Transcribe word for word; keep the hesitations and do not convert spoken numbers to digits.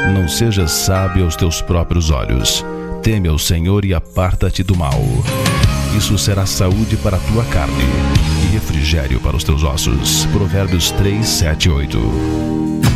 Não sejas sábio aos teus próprios olhos. Teme ao Senhor e aparta-te do mal. Isso será saúde para a tua carne e refrigério para os teus ossos. Provérbios três, sete, oito.